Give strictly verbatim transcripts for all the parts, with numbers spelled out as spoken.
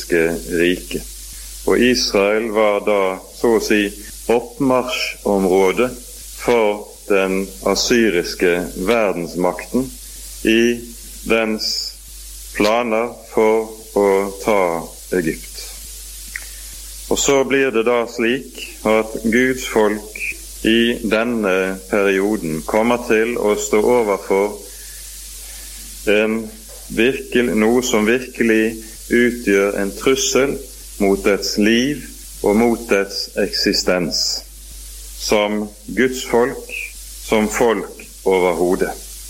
assyriske rike. Og Israel var da så å si oppmarsjområdet for den assyriske verdensmakten i dens planer for å ta Egypt. Og så blir det da slik at Guds folk i denne perioden kommer til å stå overfor en virkelig, noe som virkelig utgjør en trussel mot dets liv og mot dets eksistens, som Guds folk, som folk overhodet.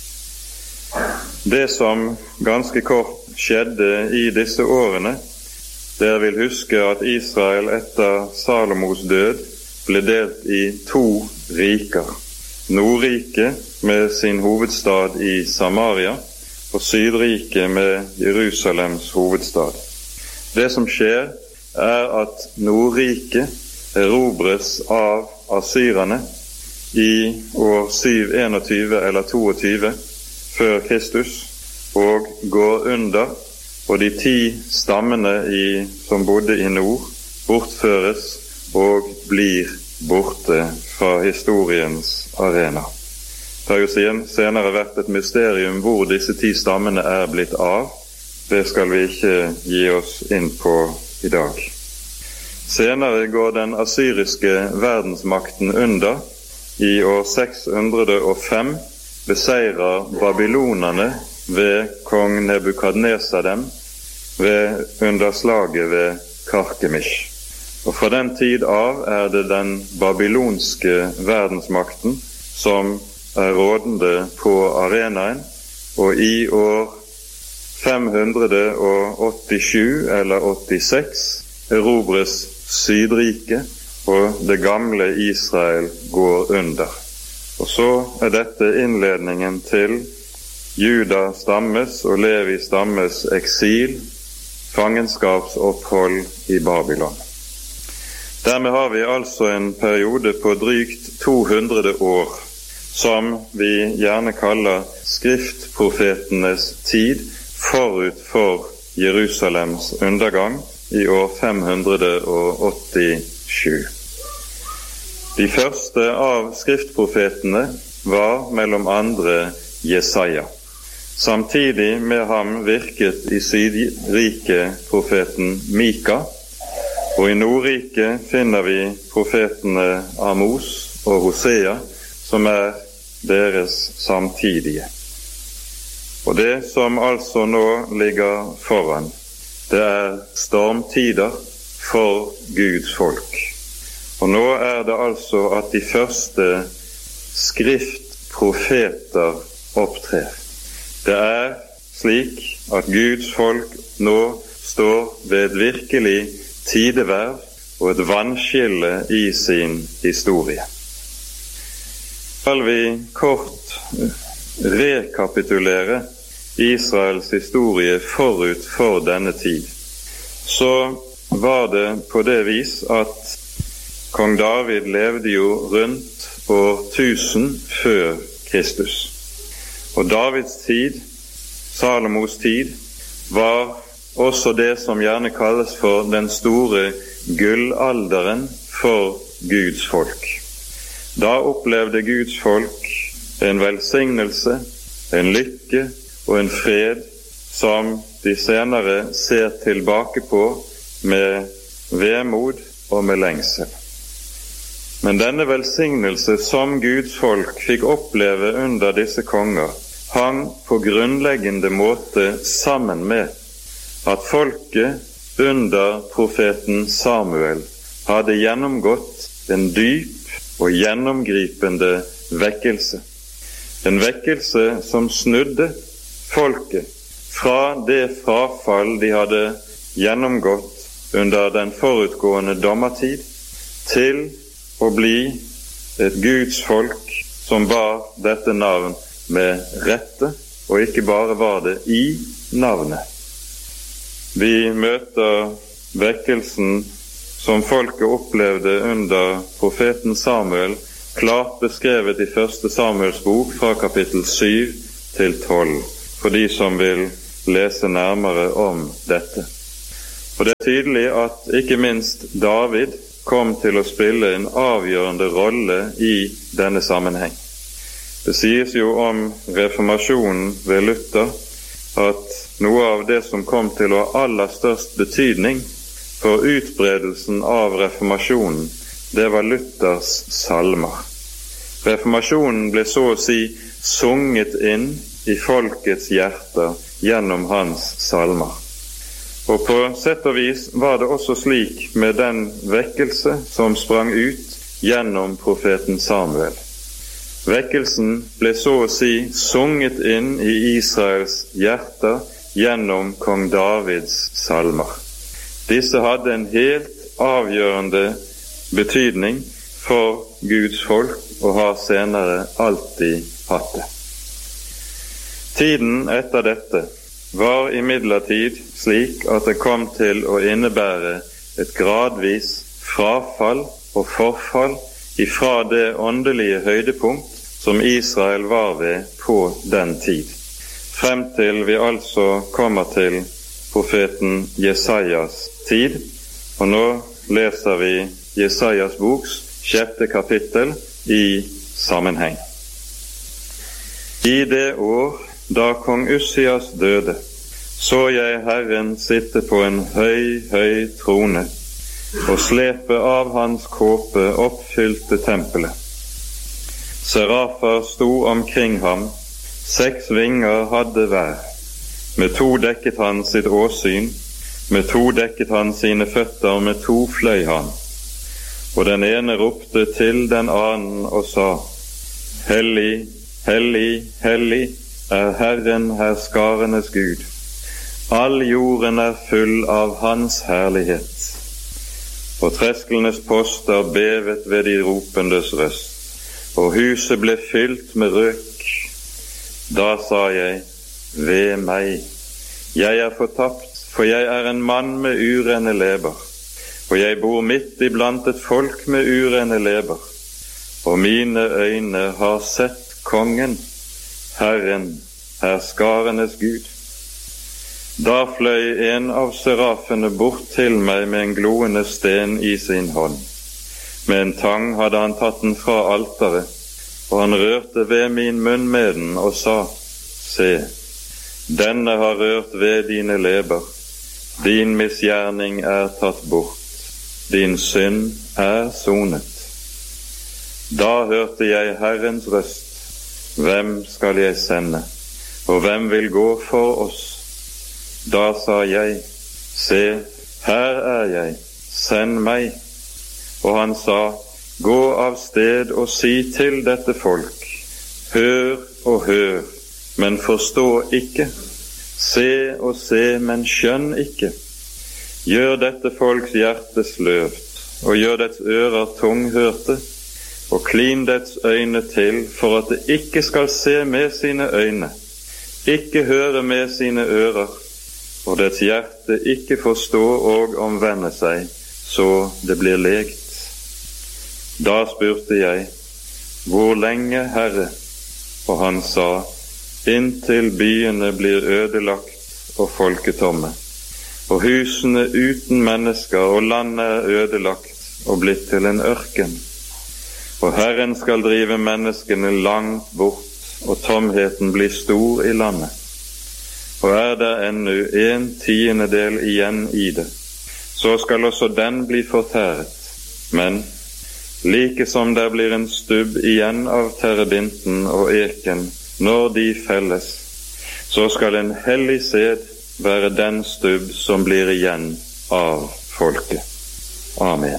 Det som ganske kort skjedde i disse årene, dere vil huske at Israel etter Salomos død ble delt i to riker. Nordriket med sin hovedstad i Samaria, og Sydriket med Jerusalems hovedstad. Det som skjer er at Nordriket erobres av assyrerne i år syv enogtyve eller toogtyve før Kristus, og går under, og de ti stammene i, som bodde i nord, bortføres og blir borte fra historiens arena. Det har jo senere vært et mysterium hvor disse ti stammene er blitt av. Det skal vi ikke gi oss inn på i dag. Senere går den assyriske verdensmakten under. I år seks hundre og fem beseirer babylonerne ved kong Nebukadnesar dem ved underslaget ved Karkemish. Og fra den tid av er det den babylonske verdensmakten som er rådende på arenaen, og i år fem hundre og åttisju eller åttiseks erobres Sydriket, og det gamle Israel går under. Og så er dette innledningen til Juda stammes og Levi stammes eksil, fangenskapsopphold i Babylon. Dermed har vi altså en periode på drygt to hundre år, som vi gjerne kaller skriftprofetenes tid forut for Jerusalems undergang i år fem hundre og åttisju. De første av skriftprofetene var mellom andre Jesaja. Samtidig med ham virket i Sydriket profeten Mika, og i Nordriket finner vi profetene Amos og Hosea, som er deres samtidige. Og det som altså nå ligger foran, det er stormtider for Guds folk. Og nå er det altså at de første skriftprofeter opptrer. Det er slik at Guds folk nå står ved et virkelig tideverv og et vannskille i sin historie. Skal vi kort rekapitulere Israels historie forut for denne tid, så var det på det vis at kong David levde jo rundt år tusen før Kristus. Og Davids tid, Salomos tid, var også det som gjerne kalles for den store gullalderen for Guds folk. Da opplevde Guds folk en velsignelse, en lykke og en fred som de senere ser tilbake på med vemod og med lengsel. Men denne velsignelse som Guds folk fikk oppleve under disse konger, hang på grunnleggende måte sammen med at folket under profeten Samuel hadde gjennomgått en dyp og gjennomgripende vekkelse. En vekkelse som snudde folket fra det frafall de hadde gjennomgått under den forutgående dommertid, til å bli et Guds folk som bar dette navn med rette, og ikke bare var det i navnet. Vi møter vekkelsen som folket opplevde under profeten Samuel, klart beskrevet i første Samuels bok fra kapittel syv til tolv, for de som vil lese nærmere om dette. Og det er tydelig at ikke minst David kom til å spille en avgjørende rolle i denne sammenheng. Det sies jo om reformasjonen ved Luther at noe av det som kom til å ha aller størst betydning for utbredelsen av reformasjonen, det var Luthers salmer. Reformasjonen ble så å si sunget inn i folkets hjerter gjennom hans salmer. Og på sett og vis var det også slik med den vekkelse som sprang ut gjennom profeten Samuel. Vekkelsen ble så å si sunget inn i Israels hjerter gjennom kong Davids salmer. Disse hadde en helt avgjørende betydning for Guds folk og har senere alltid hatt det. Tiden etter dette var imidlertid slik at det kom til å innebære et gradvis frafall og forfall ifra det åndelige høydepunkt som Israel var ved på den tid, frem til vi altså kommer til profeten Jesajas tid. Og nå leser vi Jesajas boks sjette kapittel i sammenheng. I det år da kong Ussias døde, så jeg Herren sitte på en høy, høy trone, og slepe av hans kåpe oppfylte tempelet. Serafer sto omkring ham, seks vinger hadde hver, med to dekket han sitt åsyn, med to dekket han sine føtter, med to fløy han. Og den ene ropte til den annen og sa, Hellig, hellig, hellig er Herren herskarenes Gud. All jorden er full av hans herlighet. Og tresklenes poster bevet ved de ropendes røst, og huset ble fylt med røk. Da sa jeg, ved meg, jeg er fortapt, for jeg er en mann med urene leber, og jeg bor midt iblant et folk med urene leber, og mine øyne har sett kongen, Herren, herskarenes Gud. Da fløy en av serafene bort til meg med en gloende sten i sin hånd. Med en tang hadde han tatt den fra alteret, og han rørte ved min munn med den og sa, Se, denne har rørt ved dine leber, din misgjerning er tatt bort, din synd er sonet. Da hørte jeg Herrens røst, hvem skal jeg sende, og hvem vil gå for oss? Da sa jeg, se, her er jeg, send meg. Og han sa, gå av sted og si til dette folk, hør og hør, men forstå ikke, se og se, men skjønn ikke. Gjør dette folks hjerte sløvt, og gjør dets ører tunghørte, og klin dets øyne til, for at det ikke skal se med sine øyne, ikke høre med sine ører, og dets hjerte ikke forstå og omvende seg, så det blir legt. Da spurte jeg, hvor lenge, Herre? Og han sa, inntil byene blir ødelagt og folketomme, og husene uten mennesker, og landet er ødelagt og blitt til en ørken. Og Herren skal drive menneskene langt bort, og tomheten blir stor i landet. Og er det ennå en tiendedel igjen i det, så skal også den bli fortæret. Men like som der blir en stubb igjen av terebinten og eken når de felles, så skal en hellig sed være den stubb som blir igjen av folket. Amen.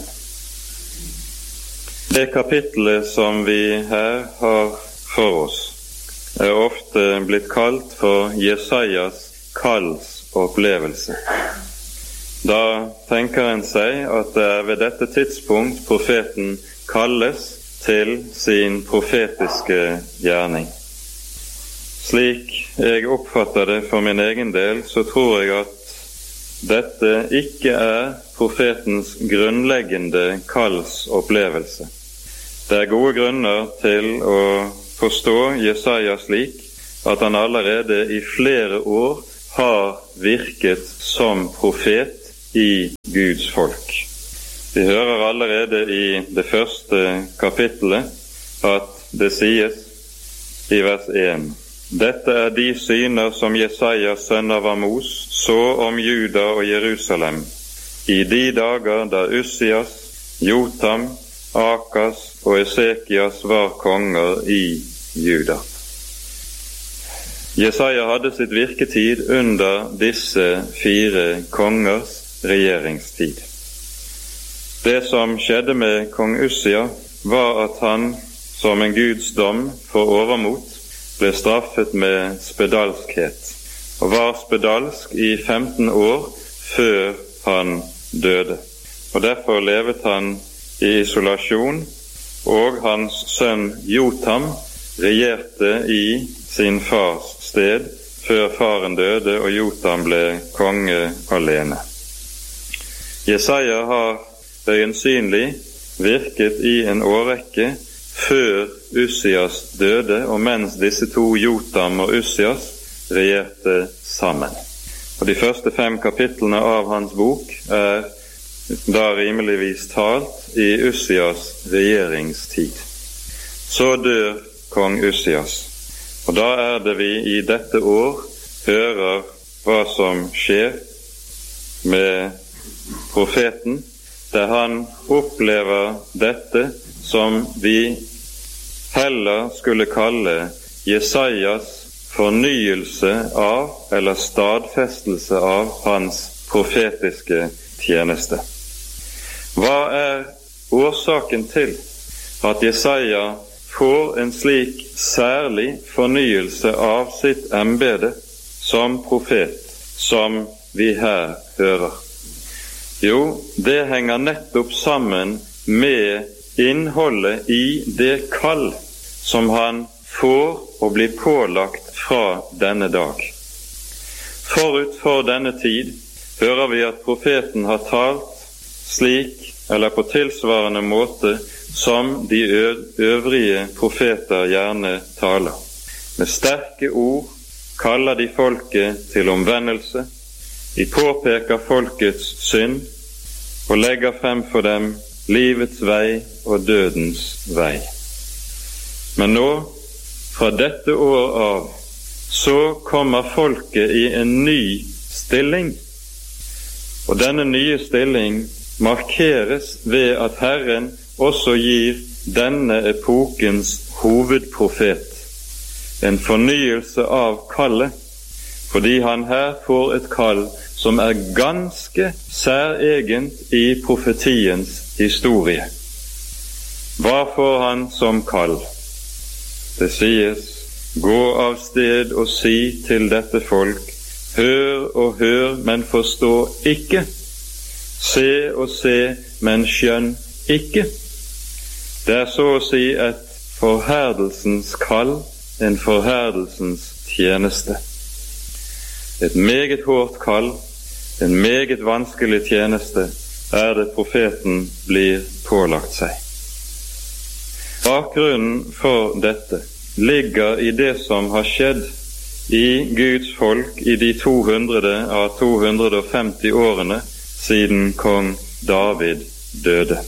Det kapitlet som vi her har for oss, er ofte blitt kalt for Jesajas kallsopplevelse. Da tenker en seg at det er ved dette tidspunkt profeten kalles til sin profetiske gjerning. Slik jeg oppfatter det for min egen del, så tror jeg at dette ikke er profetens grunnleggende kallsopplevelse. Det er gode grunner til å forstå Jesaja slik at han allerede i flere år har virket som profet i Guds folk. Vi hører allerede i det første kapittelet at det sies i vers én: Dette er de syner som Jesaja, sønn av Amos, så om Juda og Jerusalem i de dager da Ussias, Jotam, Akas og Esekias var konger i Juda. Jesaja hadde sitt virketid under disse fire kongers regjeringstid. Det som skjedde med kong Ussia, var at han som en Guds dom for overmot ble straffet med spedalskhet, og var spedalsk i femten år før han døde. Og derfor levet han i isolasjon, og hans sønn Jotam regjerte i sin fars sted før faren døde og Jotam ble konge alene. Jesaja har øyensynlig virket i en årrekke før Ussias døde, og mens disse to, Jotam og Ussias, regjerte sammen. Og de første fem kapitlene av hans bok er da rimeligvis talt i Ussias regjeringstid. Så dør kong Ussias, og da er det vi i dette år hører hva som skjer med profeten, der han opplever dette som vi heller skulle kalle Jesajas fornyelse av, eller stadfestelse av, hans profetiske tjeneste. Hva er årsaken til at Jesaja får en slik særlig fornyelse av sitt embete som profet, som vi her hører? Jo, det henger nettopp sammen med innholdet i det kall som han får og blir pålagt fra denne dag. Forut for denne tid hører vi at profeten har talt slik, eller på tilsvarende måte, som de øvrige profeter gjerne taler. Med sterke ord kaller de folket til omvendelse, de påpeker folkets synd og legger frem for dem livets vei og dødens vei. Men nå, fra dette år av, så kommer folket i en ny stilling, og denne nye stilling markeres ved at Herren også gir denne epokens hovedprofet en fornyelse av kallet, fordi han her får et kall som er ganske særegent i profetiens historie. Hva får han som kall? Det sies: gå av sted og si til dette folk, hør og hør, men forstå ikke. Se og se, men skjønn ikke. Det er så å si et forherdelsens kall, en forherdelsens tjeneste. Et meget hårdt kall, en meget vanskelig tjeneste er det profeten blir pålagt seg. Bakgrunnen for dette ligger i det som har skjedd i Guds folk i de to hundre av to hundre og femti årene siden kong David døde.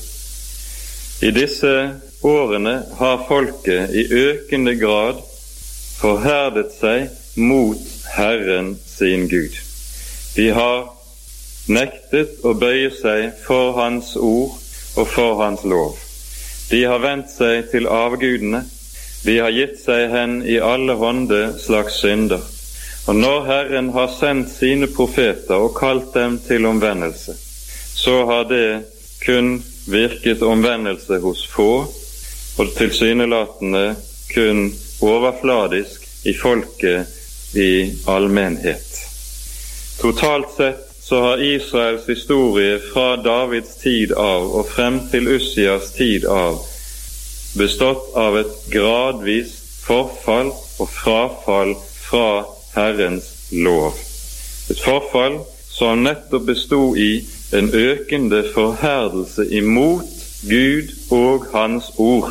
I disse årene har folket i økende grad forherdet seg mot Herren sin Gud. De har nektet å bøye seg for hans ord og for hans lov. De har vendt seg til avgudene, de har gitt seg hen i alle hånde slags synder. Og når Herren har sendt sine profeter og kalt dem til omvendelse, så har det kun virket omvendelse hos få, og tilsynelatende kun overfladisk i folket i allmennhet. Totalt sett så har Israels historie fra Davids tid av og frem til Ussias tid av bestått av et gradvis forfall og frafall fra Herrens lov. Et forfall som nettopp bestod i en økende forherdelse imot Gud og hans ord,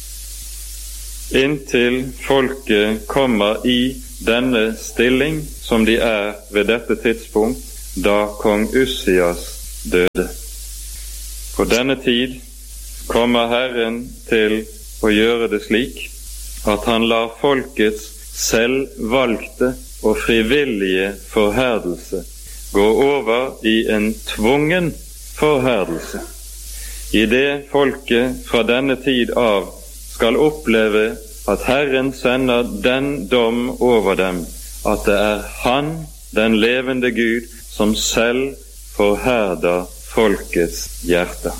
inntil folket kommer i denne stilling som de er ved dette tidspunkt, da kong Ussias døde. På denne tid kommer Herren til å gjøre det slik at han lar folkets selvvalgte og frivillige forherdelse gå over i en tvungen forherdelse, i det folket fra denne tid av skal oppleve at Herren sender den dom over dem, at det er Han, den levende Gud, som selv forherder folkets hjerte.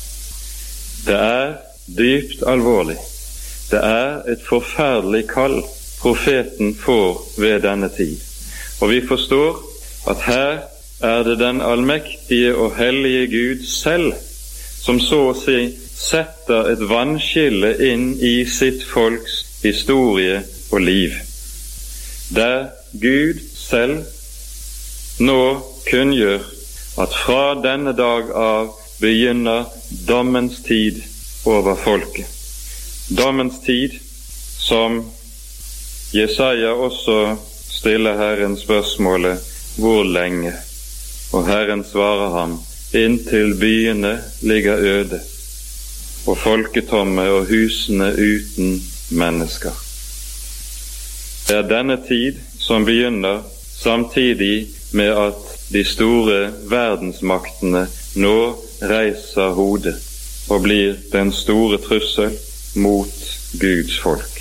Det er dypt alvorlig. Det er et forferdelig kall profeten får ved denne tid. Og vi forstår at her er det den allmektige og hellige Gud selv som så å si setter et vannskille inn i sitt folks historie og liv, der Gud selv nå kunngjør at fra denne dag av begynner dommens tid over folket. Dommens tid som Jesaja også stiller Herren spørsmålet hvor lenge, og Herren svarer ham inntil byene ligger øde og folketomme og husene uten mennesker. Det er denne tid som begynner samtidig med at de store verdensmaktene nå reiser hodet og blir den store trussel mot Guds folk.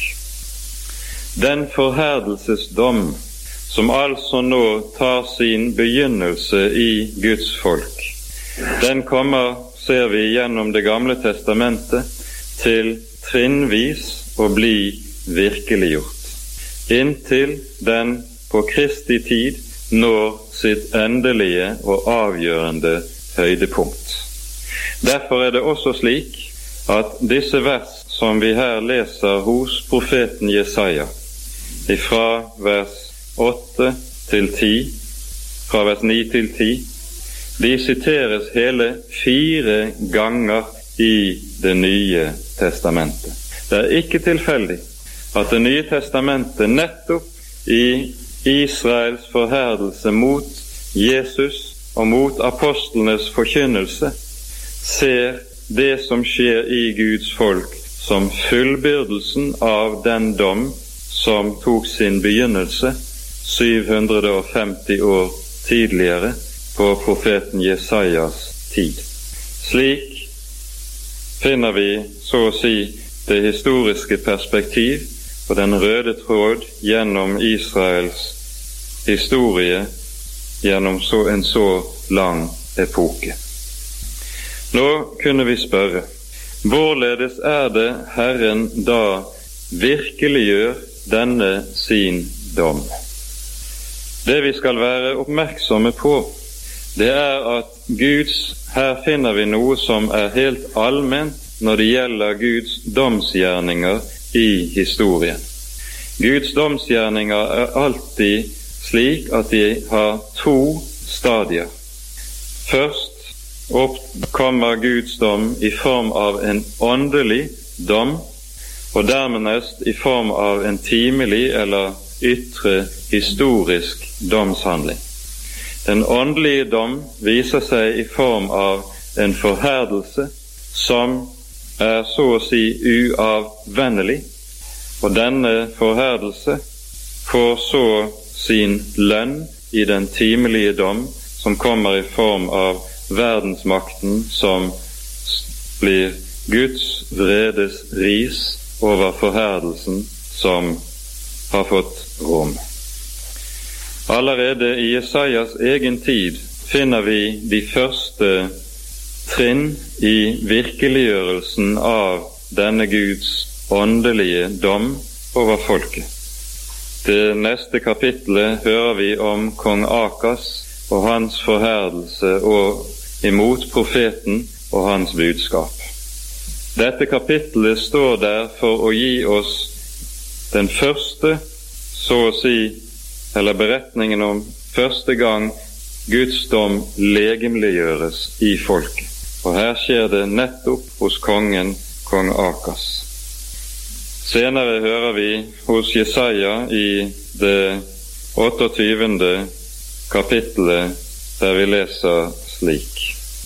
Den forherdelsesdom som altså nå tar sin begynnelse i Guds folk, den kommer, ser vi gjennom Det gamle testamentet, til trinnvis å bli virkeliggjort, inntil den på Kristi tid når sitt endelige og avgjørende høydepunkt. Derfor er det også slik at disse vers som vi her leser hos profeten Jesaja, fra vers åtte til ti, fra vers ni til ti, de siteres hele fire ganger i Det nye testamentet. Det er ikke tilfeldig at Det nye testamentet nettopp i Israels forherdelse mot Jesus og mot apostlenes forkynnelse ser det som skjer i Guds folk som fullbyrdelsen av den dom som tok sin begynnelse syv hundre femti år tidligere på profeten Jesajas tid. Slik finner vi så å si det historiske perspektiv og den røde tråd gjennom Israels historie gjennom så en så lang epoke. Nå kunne vi spørre, hvorledes er det Herren da virkeliggjør denne sin dom? Det vi skal være oppmerksomme på, det er at Guds, her finner vi noe som er helt allment når det gjelder Guds domsgjerninger i historien. Guds domsgjerninger er alltid slik at de har to stadier. Først opp kommer Guds dom i form av en åndelig dom, og dernest i form av en timelig eller ytre historisk domshandling. Den åndelige dom viser seg i form av en forherdelse som er så å si uavvennelig, og denne forherdelse får så sin lønn i den timelige dom som kommer i form av verdensmakten som blir Guds vredes ris over forherdelsen som har fått rom. Allerede i Jesajas egen tid finner vi de første trinn i virkeliggjørelsen av denne Guds åndelige dom over folket. Det neste kapittelet hører vi om kong Akas og hans forherdelse og imot profeten og hans budskap. Dette kapittelet står der for å gi oss den første, så å si, eller beretningen om første gang Guds dom legemliggjøres i folket. Og her skjer det nettopp hos kongen, kong Akas. Senere hører vi hos Jesaja i det otteogtyvende kapittelet der vi leser slik.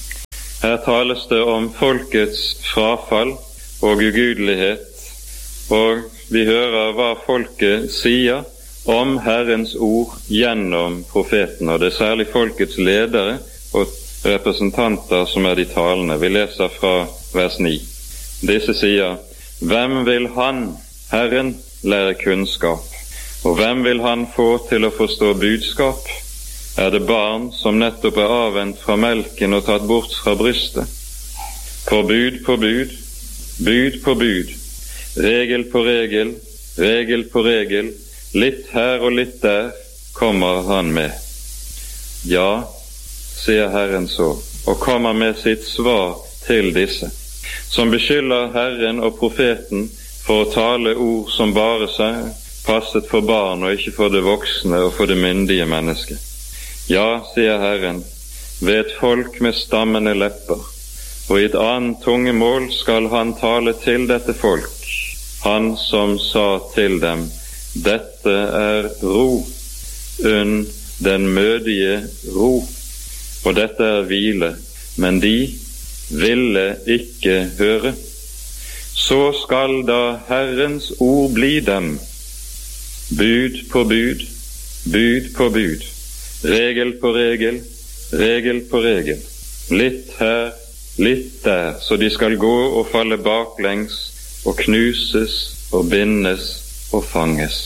Her tales det om folkets frafall og ugudelighet, og vi hører hva folket sier om Herrens ord gjennom profeten, og det er særlig folkets ledere og representanter som er de talende. Vi leser fra vers ni. Disse sier: Hvem vil han, Herren, lære kunnskap, og hvem vil han få til å forstå budskap? Er det barn som nettopp er avvent fra melken og tatt bort fra brystet? For bud på bud, bud på bud, regel på regel, regel på regel, litt her og litt der, kommer han med. Ja, sier Herren så, og kommer med sitt svar til disse, som beskylder Herren og profeten for å tale ord som bare seg passet for barn og ikke for det voksne og for det myndige mennesket. Ja, sier Herren, ved et folk med stammende lepper, og i et annet tungemål skal han tale til dette folk, han som sa til dem: dette er ro, unn den mødige ro, og dette er hvile, men de ville ikke høre. Så skal da Herrens ord bli dem, bud på bud, bud på bud, regel på regel, regel på regel, litt her, litt der, så de skal gå og falle baklengs og knuses og bindes og fanges.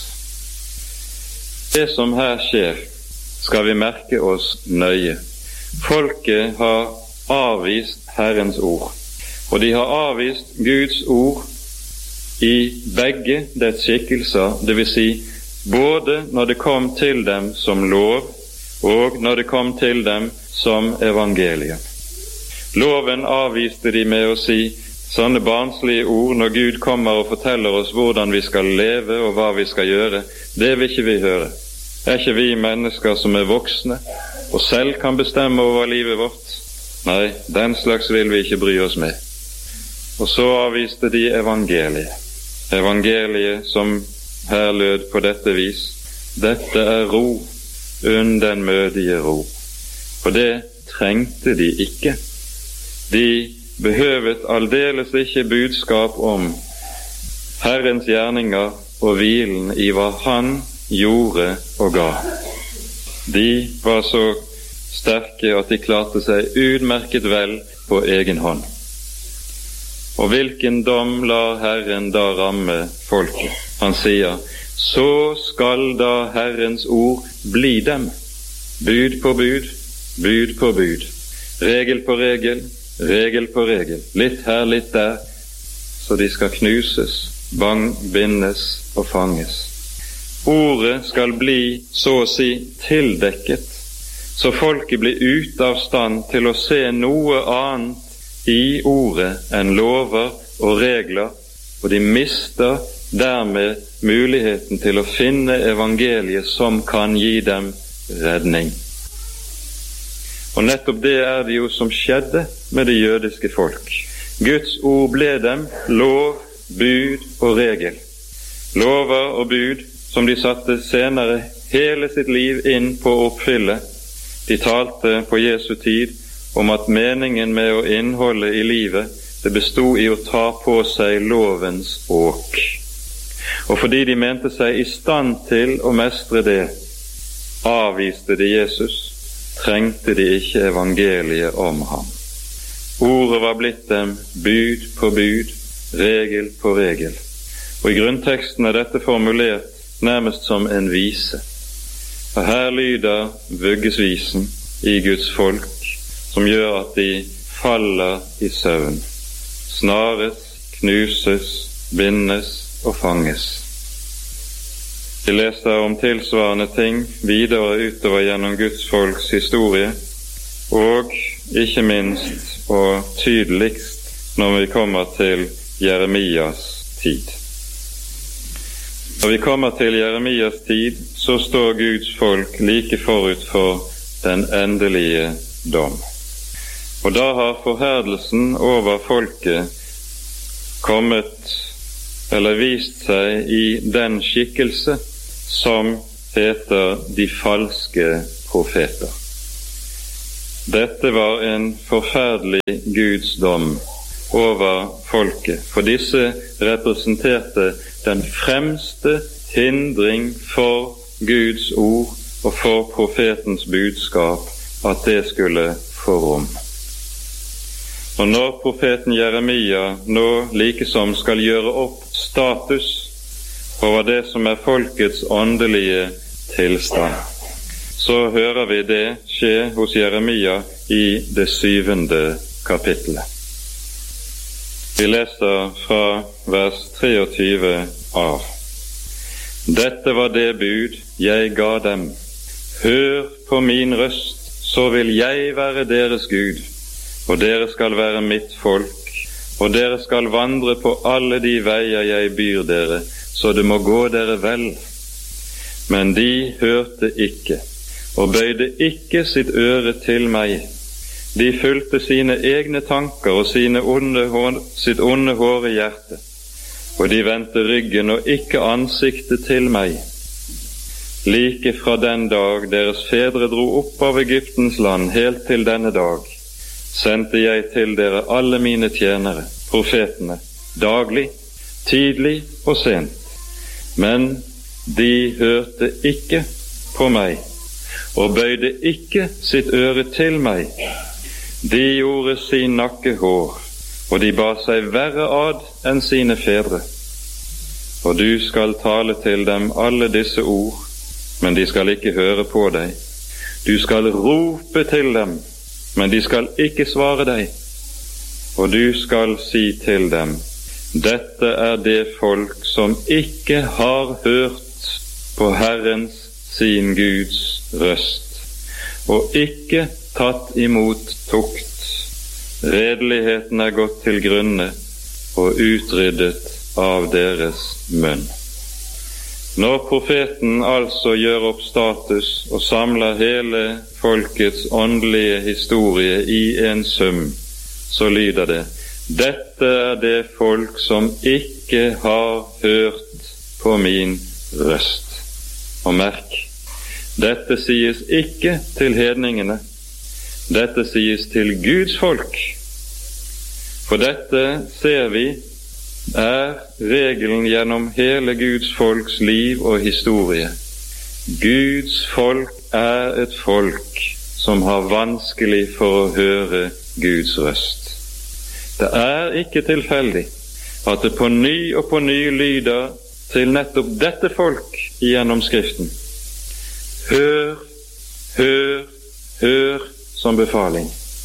Det som her skjer, skal vi merke oss nøye. Folket har avvist Herrens ord, og de har avvist Guds ord i begge dets skikkelser, det vil si både når det kom til dem som lov, og når det kom til dem som evangelium. Loven avviste de med å si sånne barnslige ord når Gud kommer og forteller oss hvordan vi skal leve og hva vi skal gjøre. Det vil ikke vi høre. Er ikke vi mennesker som er voksne og selv kan bestemme over livet vårt? Nei, den slags vil vi ikke bry oss med. Og så avviste de evangeliet. Evangeliet som her lød på dette vis: dette er ro, unn den mødige ro. For det trengte de ikke. De behøvet aldeles ikke budskap om Herrens gjerninger og hvilen i hva Han gjorde og ga. De var så sterke at de klarte seg utmerket vel på egen hånd. Og hvilken dom lar Herren da ramme folket? Han sier: så skal da Herrens ord bli dem, bud på bud, bud på bud, regel på regel, regel på regel, litt her, litt der, så de skal knuses, bang, bindes og fanges. Ordet skal bli, så å si, tildekket, så folket blir ute av stand til å se noe annet i ordet enn lover og regler, og de mister dermed muligheten til å finne evangeliet som kan gi dem redning. Og nettopp det er det jo som skjedde med det jødiske folk. Guds ord ble dem lov, bud og regel. Lover og bud som de satte senere hele sitt liv inn på å oppfylle. De talte på Jesu tid om at meningen med å innholde i livet, det bestod i å ta på seg lovens åk. Og fordi de mente seg i stand til å mestre det, avviste de Jesus, trengte de ikke evangeliet om ham. Ordet var blitt dem bud på bud, regel på regel. Og i grunnteksten er dette formulert nærmest som en vise. Og her lyder vuggesvisen i Guds folk, som gjør at de faller i søvn, snares, knuses, bindes og fanges. Vi leser om tilsvarende ting videre utover gjennom Guds folks historie, og ikke minst og tydeligst når vi kommer til Jeremias tid. Når vi kommer til Jeremias tid, så står Guds folk like forut for den endelige dom. Og da har forherdelsen over folket kommet, eller vist seg i den skikkelse som heter de falske profeter. Dette var en forferdelig Guds dom over folket, for disse representerte den fremste hindring for Guds ord og for profetens budskap, at det skulle få rom. Og når profeten Jeremia nå likesom skal gjøre opp status over det som er folkets åndelige tilstand, så hører vi det skje hos Jeremia i det syvende kapittelet. Vi leser fra vers treogtyve av. Dette var det bud jeg ga dem. Hør på min røst, så vil jeg være deres Gud, og dere skal være mitt folk, og dere skal vandre på alle de veier jeg byr dere, så det må gå dere vel. Men de hørte ikke, og bøyde ikke sitt øre til meg. De fulgte sine egne tanker og sine onde, sitt onde hårde hjerte, og de vendte ryggen og ikke ansiktet til meg. Like fra den dag deres fedre dro opp av Egyptens land helt til denne dag, sendte jeg til dere alle mine tjenere, profetene, daglig, tidlig og sent. Men de hørte ikke på meg, og bøyde ikke sitt øre til meg. De gjorde sin nakke hår, og de ba seg verre ad enn sine fedre. Og du skal tale til dem alle disse ord, men de skal ikke høre på deg. Du skal rope til dem, men de skal ikke svare deg. Og du skal si til dem, dette er det folk som ikke har hørt på Herrens, sin Guds røst, og ikke tatt imot tukt. Redeligheten er gått til grunne og utryddet av deres munn. Når profeten altså gjør opp status og samler hele folkets åndelige historie i en sum, så lyder det, dette er det folk som ikke har hørt på min røst. Og merk, dette sies ikke til hedningene, dette sies til Guds folk. For dette ser vi er regelen gjennom hele Guds folks liv og historie. Guds folk er et folk som har vanskelig for å høre Guds røst. Det er ikke tilfeldig at det på ny og på ny lyder til nettopp dette folk gjennom Skriften. Hør, hør, hør som befaling.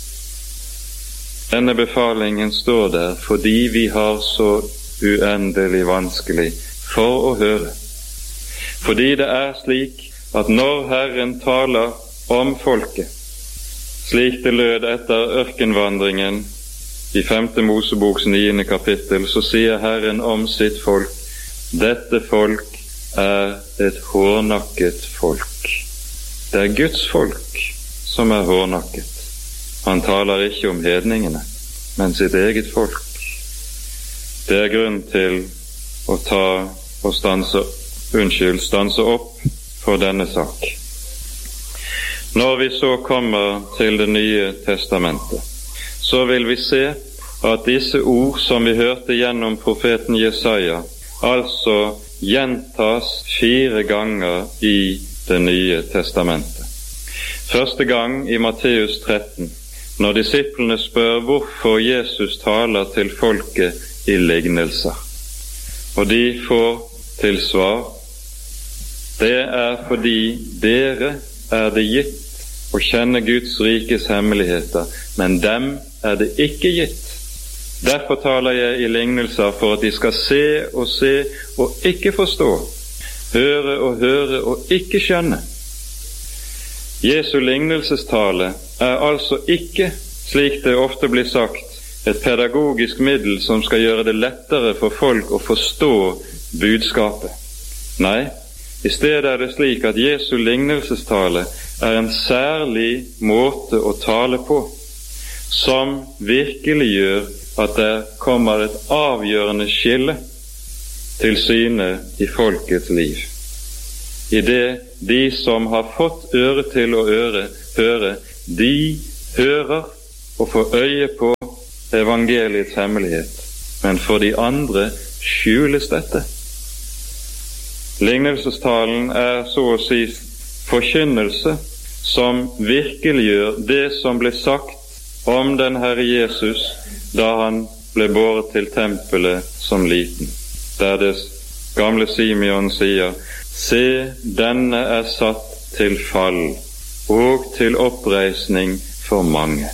Denne befalingen står der fordi vi har så uendelig vanskelig for å høre. Fordi det er slik at når Herren taler om folket, slik det lød etter ørkenvandringen i femte Moseboks niende kapittel, så sier Herren om sitt folk, dette folk er et hårnakket folk. Det er Guds folk som er hårnakket. Han taler ikke om hedningene, men sitt eget folk. Det er grunn til å ta og stanse, unnskyld, stanse opp for denne sak. Når vi så kommer til Det nye testamentet, så vil vi se at disse ord som vi hørte gjennom profeten Jesaja, altså gjentas fire ganger i Det nye testamentet. Første gang i Matteus tretten, når disiplene spør hvorfor Jesus taler til folket i lignelser. Og de får til svar, det er fordi dere er det gitt å kjenne Guds rikes hemmeligheter, men dem er det ikke gitt. Derfor taler jeg i lignelser for at de skal se og se og ikke forstå, høre og høre og ikke skjønne. Jesu lignelsestale er altså ikke, slik det ofte blir sagt, et pedagogisk middel som skal gjøre det lettere for folk å forstå budskapet. Nei, i stedet er det slik at Jesu lignelsestale er en særlig måte å tale på, som virkelig gjør at det kommer et avgjørende skille til syne i folkets liv. I det de som har fått øre til å øre, høre, de hører og får øye på evangeliets hemmelighet, men for de andre skjules dette. Lignelsestalen er så å si forkynnelse som virkeliggjør det som ble sagt om den Herre Jesus da han ble båret til tempelet som liten, der det gamle Simeon sier: «Se, denne er satt til fall og til oppreisning for mange.»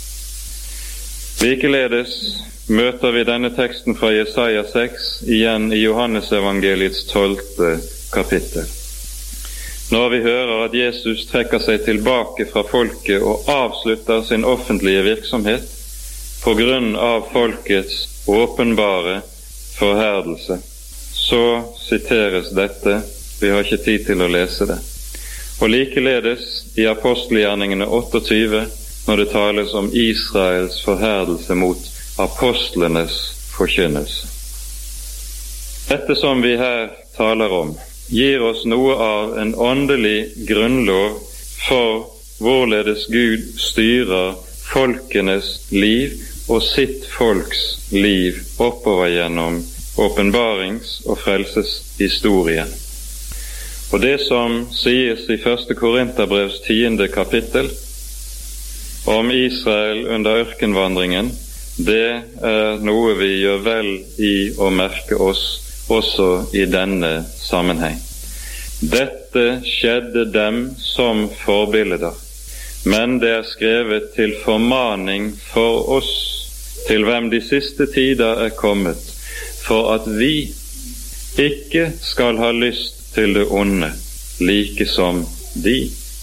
Likeledes møter vi denne teksten fra Jesaja seks igjen i Johannesevangeliets tolvte kapittel. Når vi hører at Jesus trekker seg tilbake fra folket og avslutter sin offentlige virksomhet på grunn av folkets åpenbare forherdelse, så siteres dette. Vi har ikke tid til å lese det. Og likeledes i apostelgjerningene tjueåtte, når det tales om Israels forherdelse mot apostlenes forkynnelse. Dette som vi her taler om, gir oss noe av en åndelig grunnlov for hvorledes Gud styrer folkenes liv og sitt folks liv oppover gjennom åpenbarings- og frelseshistorien. Og det som sies i første Korinterbrevs tiende kapittel om Israel under ørkenvandringen, det er noe vi gjør vel i å merke oss også i denne sammenheng. Dette skjedde dem som forbilder, men det er skrevet til formaning for oss, til hvem de siste tider er kommet, for at vi ikke skal ha lyst til det onde, like som de.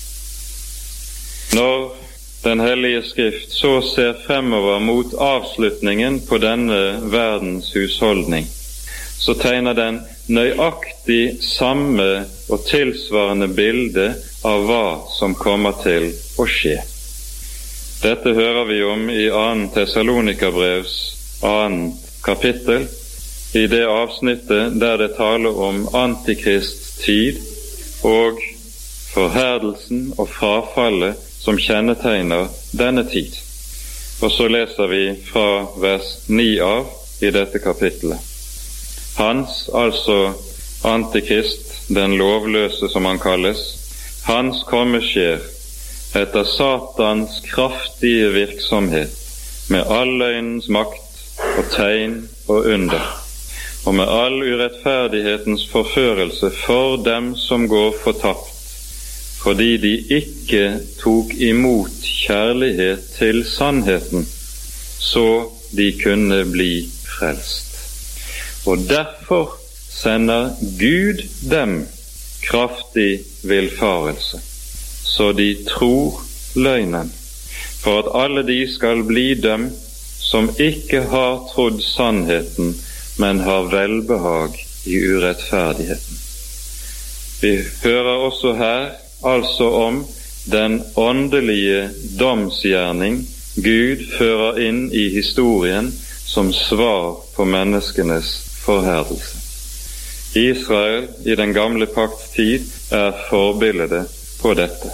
Når Den hellige Skrift så ser fremover mot avslutningen på denne verdens husholdning, så tegner den nøyaktig samme og tilsvarende bilde av hva som kommer til å skje. Dette hører vi om i andre Tessalonikerbrevs annet kapittel, i det avsnittet der det taler om Antikrists tid og forherdelsen og frafallet som kjennetegner denne tid. Og så leser vi fra vers ni av i dette kapittelet. Hans, altså Antikrist, den lovløse som han kalles, hans komme skjer etter Satans kraftige virksomhet med all løgnens makt og tegn og under, og med all urettferdighetens forførelse for dem som går fortapt, fordi de ikke tok imot kjærlighet til sannheten, så de kunne bli frelst. Og derfor sender Gud dem kraftig villfarelse, så de tror løgnen, for at alle de skal bli dem som ikke har trodd sannheten, men har velbehag i urettferdigheten. Vi hører også her altså om den åndelige domsgjerning Gud fører inn i historien som svar på menneskenes forherdelse. Israel i den gamle pakts tid er forbildet på dette.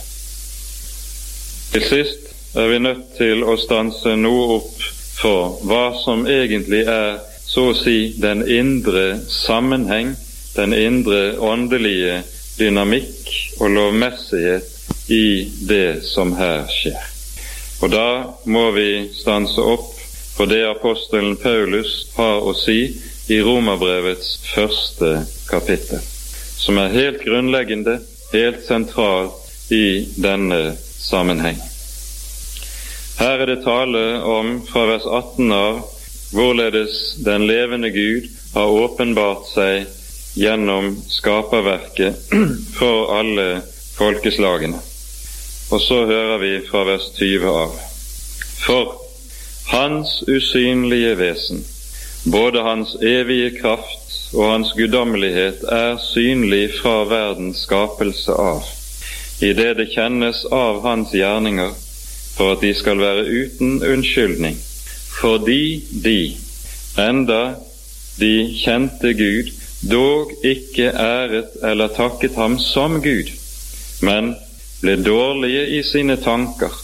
Til sist er vi nødt til å stanse noe opp for hva som egentlig er, så å si, den indre sammenheng, den indre åndelige dynamikk og lovmessighet i det som her skjer. Og da må vi stanse opp for det apostelen Paulus har å si i Romerbrevets første kapittel, som er helt grunnleggende, helt sentral i denne sammenheng. Her er det tale om fra vers atten av hvorledes den levende Gud har åpenbart seg gjennom skaperverket for alle folkeslagene. Og så hører vi fra vers tyve av: For hans usynlige vesen, både hans evige kraft og hans guddommelighet, er synlig fra verdens skapelse av, i det det kjennes av hans gjerninger, for at de skal være uten unnskyldning, fordi de, enda de kjente Gud, dog ikke æret eller takket ham som Gud, men ble dårlige i sine tanker,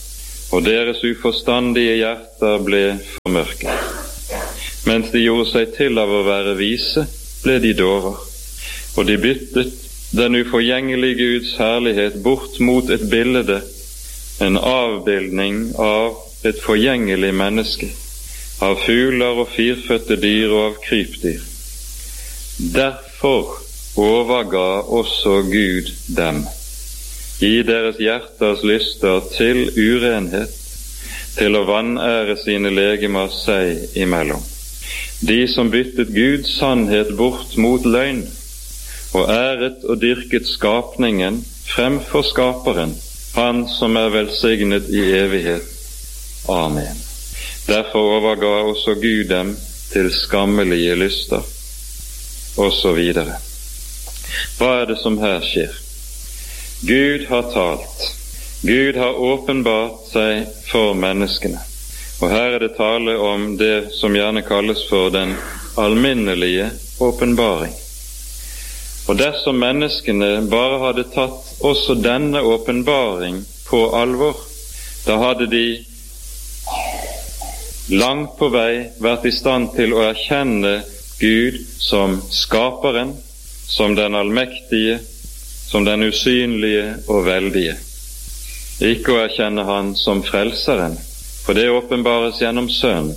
og deres uforstandige hjerter ble formørket. Mens de gjorde seg til av å være vise, ble de dårer, og de byttet den uforgjengelige Guds herlighet bort mot et bilde, en avbildning av et forgjengelig menneske, av fugler og firfødte dyr og av krypdyr. Derfor overga også Gud dem, i deres hjerters lyster til urenhet, til å vanære sine legemer seg imellom. De som byttet Guds sannhet bort mot løgn, og æret og dyrket skapningen fremfor skaperen, han som er velsignet i evighet. Amen. Derfor overga også Gud dem til skammelige lyster, og så videre. Hva er det som her skjer? Gud har talt. Gud har åpenbart seg for menneskene. Og her er det tale om det som gjerne kalles for den alminnelige åpenbaring. Og dersom menneskene bare hadde tatt også denne åpenbaring på alvor, da hadde de langt på vei vært i stand til å erkjenne Gud som skaperen, som den allmektige, som den usynlige og veldige. Ikke å erkjenne han som frelseren, for det åpenbares gjennom Sønnen.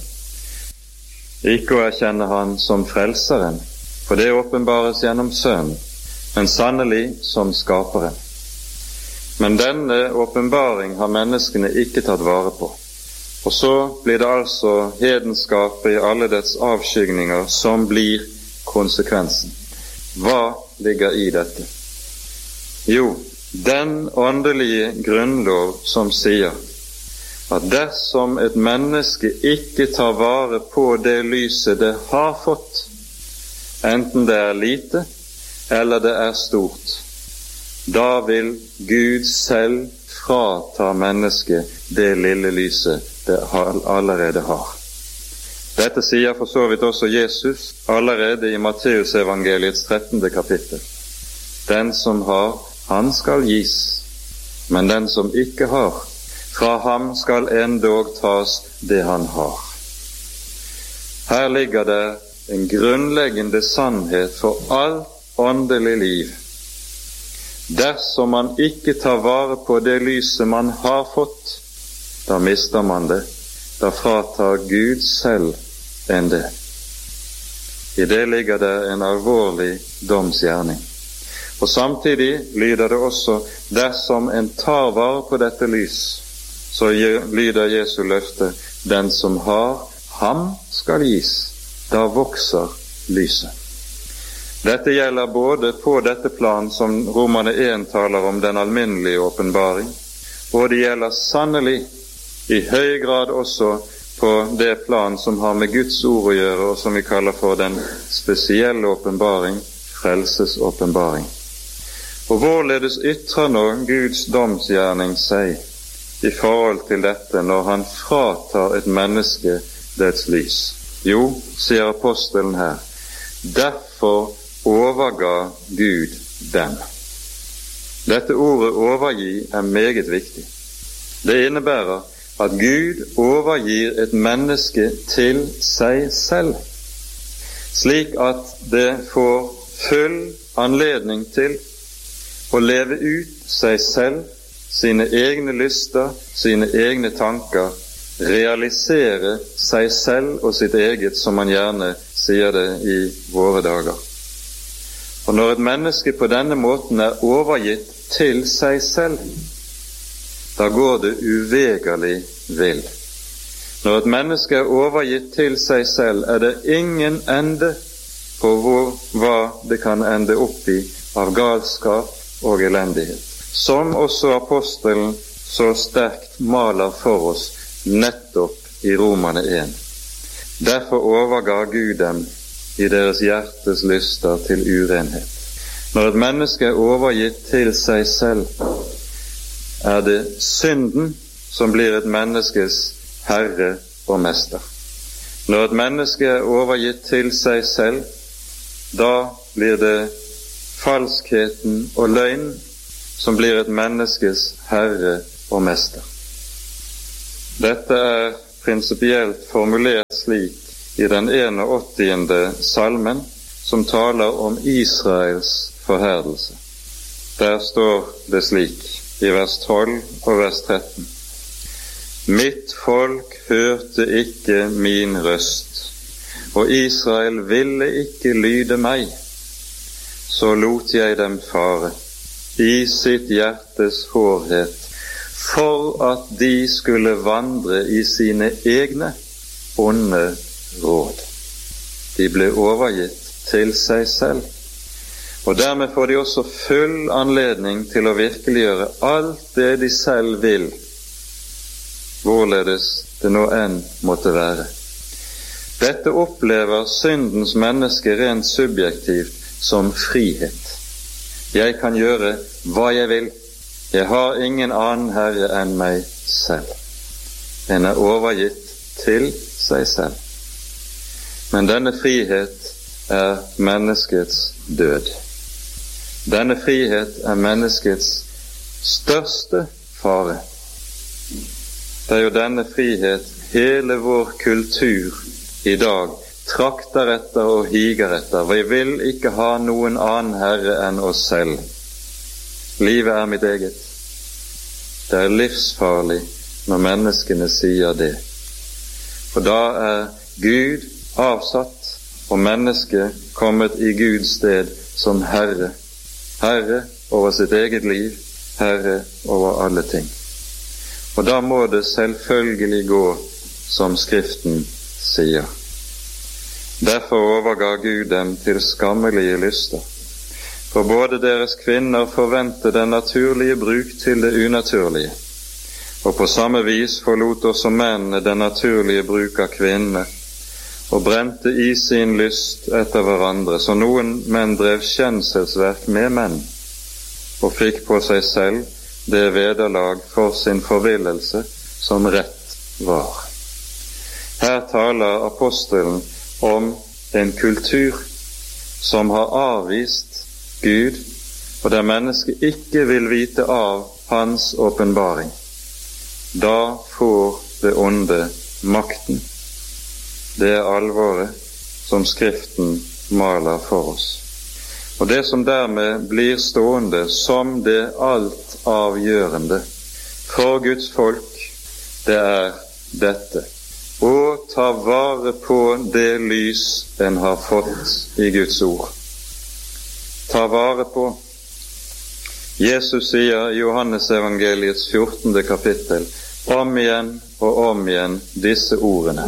Ikke å erkjenne han som frelseren, for det åpenbares gjennom Sønnen, men sannelig som skaperen. Men denne åpenbaring har menneskene ikke tatt vare på. Og så blir det altså hedenskapet i alle dets avskygninger som blir konsekvensen. Hva ligger i dette? Jo, den åndelige grunnlov som sier at dersom et menneske ikke tar vare på det lyset det har fått, enten det er lite eller det er stort, da vil Gud selv frata mennesket det lille lyset det allerede har. Dette sier for så vidt også Jesus allerede i Matteusevangeliets trettende kapittel. Den som har, han skal gis, men den som ikke har, fra ham skal endog tas det han har. Her ligger det en grunnleggende sannhet for alt åndelig liv. Dersom man ikke tar vare på det lyset man har fått, da mister man det. Da fratar Gud selv en det. I det ligger det en alvorlig domsgjerning. Og samtidig lyder det også, dersom en tar vare på dette lys, så lyder Jesu løfte, den som har, ham skal gis. Da vokser lyset. Dette gjelder både på dette plan som Romerne én taler om den alminnelige åpenbaring, og det gjelder sannelig i høy grad også på det plan som har med Guds ord å gjøre, og som vi kaller for den spesielle åpenbaring, frelsesåpenbaring. Og hvorledes ytrer nå Guds domsgjerning seg i forhold til dette når han fratar et menneske dets lys? Jo, sier apostelen her, derfor overga Gud dem. Dette ordet overgi er meget viktig. Det innebærer at Gud overgir et menneske til seg selv, slik at det får full anledning til å leve ut seg selv, sine egne lyster, sine egne tanker, realisere seg selv og sitt eget, som man gjerne sier det i våre dager. Og når et menneske på denne måten er overgitt til seg selv, da går det uvegerlig vill. Når et menneske er overgitt til seg selv, er det ingen ende på hvor, hva det kan ende opp i av galskap og elendighet, som også apostelen så sterkt maler for oss nettopp i Romerne én. Derfor overga Gud dem i deres hjertes lyster til urenhet. Når et menneske er overgitt til seg selv, er det synden som blir et menneskes herre og mester. Når et menneske er overgitt til seg selv, da blir det falskheten og løgn som blir et menneskes herre og mester. Dette er prinsipielt formulert slik i den åttiende salmen, som taler om Israels forherdelse. Der står det slik i vers tolv og vers tretten. Mitt folk hørte ikke min røst, og Israel ville ikke lyde meg. Så lot jeg dem fare i sitt hjertes hårdhet, for at de skulle vandre i sine egne onde råd. De ble overgitt til seg selv, og dermed får de også full anledning til å virkeliggjøre alt det de selv vil, hvorledes det nå enn måtte være. Dette opplever syndens menneske rent subjektivt som frihet. Jeg kan gjøre hva jeg vil. Jeg har ingen annen herre enn meg selv. En er overgitt til seg selv. Men denne frihet er menneskets død. Denne frihet er menneskets største fare. Det er jo denne frihet hele vår kultur i dag trakter etter og higer etter. Vi vil ikke ha noen annen herre enn oss selv. Livet er mitt eget. Det er livsfarlig når menneskene sier det. For da er Gud avsatt, og mennesket kommet i Guds sted som herre. Herre over sitt eget liv, herre over alle ting. Og da må det selvfølgelig gå som Skriften sier. Derfor overga Gud dem til skammelige lyster. For både deres kvinner forvente den naturlige bruk til det unaturlige, og på samme vis forlot også mennene den naturlige bruk av kvinnene, og brente i sin lyst etter hverandre, så noen menn drev skjenselsverk med menn, og fikk på seg selv det vederlag for sin forvillelse som rett var. Her taler apostelen om en kultur som har avvist Gud, og der mennesket ikke vil vite av hans åpenbaring. Da får det onde makten. Det er alvoret som Skriften maler for oss. Og det som dermed blir stående som det alt avgjørende for Guds folk, det er dette: å ta vare på det lys en har fått i Guds ord. Ta vare på. Jesus sier i Johannes evangeliets fjortende kapittel om igjen og om igjen disse ordene: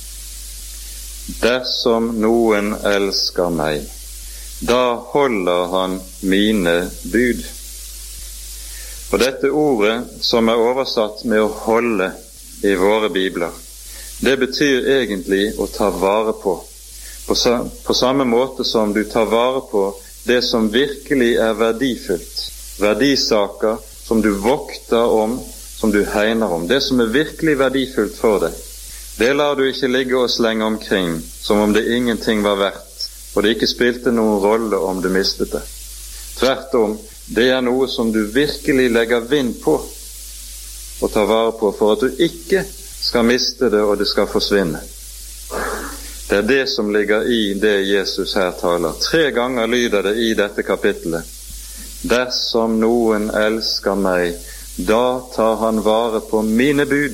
dersom noen elsker meg, da holder han mine bud. Og dette ordet som er oversatt med å holde i våre bibler, det betyr egentlig å ta vare på. På, på samme måte som du tar vare på det som virkelig er verdifullt, verdisaker som du vokter om, som du hegner om, det som er virkelig verdifullt for deg, det lar du ikke ligge og slenge omkring som om det ingenting var verdt, og det ikke spilte noen rolle om du mistet det. Tvert om, det er noe som du virkelig legger vind på og tar vare på, for at du ikke skal miste det og det skal forsvinne. Det er det som ligger i det Jesus her taler. Tre ganger lyder det i dette kapittelet: dersom noen elsker meg, da tar han vare på mine bud.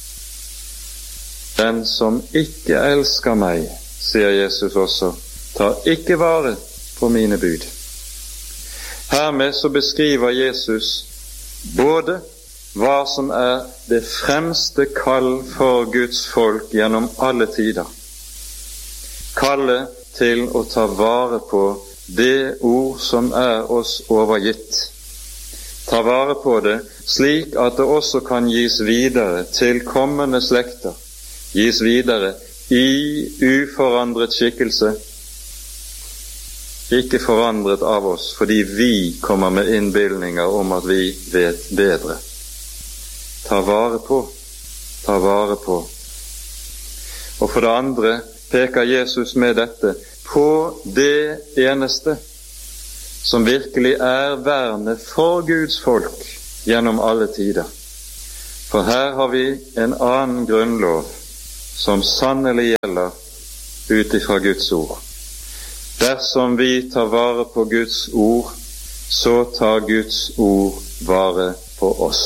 Den som ikke elsker meg, sier Jesus også, tar ikke vare på mine bud. Hermed så beskriver Jesus både hva som er det fremste kall for Guds folk gjennom alle tider. Kallet til å ta vare på det ord som er oss overgitt. Ta vare på det slik at det også kan gis videre til kommende slekter, gis videre i uforandret skikkelse, ikke forandret av oss fordi vi kommer med innbildninger om at vi vet bedre. Ta vare på, ta vare på. Og for det andre peker Jesus med dette på det eneste som virkelig er vernet for Guds folk gjennom alle tider. For her har vi en annen grunnlov som sannelig gjelder ut ifra Guds ord. Dersom vi tar vare på Guds ord, så tar Guds ord vare på oss.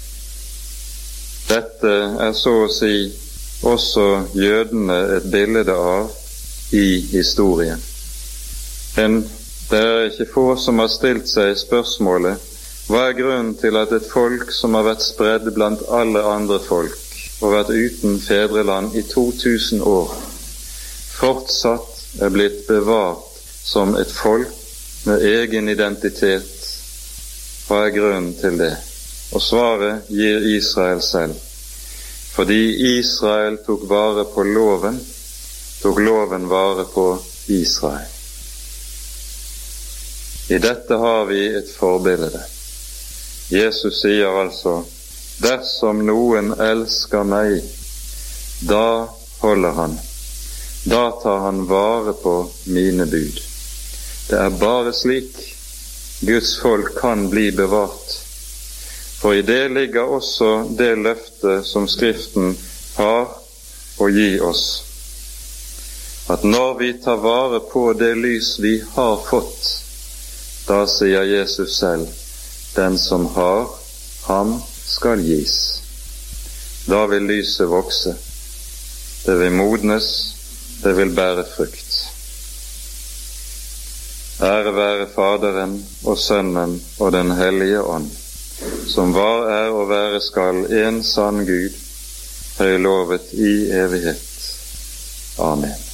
Dette er så å si også jødene et bilde av i historien. Men det er ikke få som har stilt seg spørsmålet: hva er grunnen til at et folk som har vært spredd blant alle andre folk og vært uten fedreland i to tusen år, fortsatt er blitt bevart som et folk med egen identitet? Hva er grunnen til det? Og svaret gir Israel selv. Fordi Israel tok vare på loven, tok loven vare på Israel. I dette har vi et forbilde. Jesus sier altså: dersom noen elsker meg, da holder han, da tar han vare på mine bud. Det er bare slik Guds folk kan bli bevart. For i det ligger også det løfte som Skriften har å gi oss, at når vi tar vare på det lys vi har fått, da sier Jesus selv: den som har, ham skal gis. Da vil lyset vokse, det vil modnes, det vil bære frukt. Ære være Faderen og Sønnen og den hellige ånd, som var, er og være skal en sann Gud, høylovet i evighet. Amen.